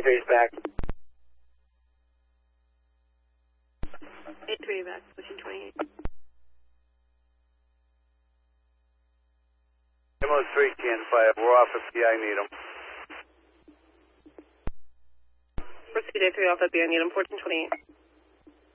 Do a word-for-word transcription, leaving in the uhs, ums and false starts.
three is back. eight three back, fourteen twenty-eight. Demo three, can five. We're off at B. I need them. Proceed A three off at B. I need them, fourteen twenty-eight.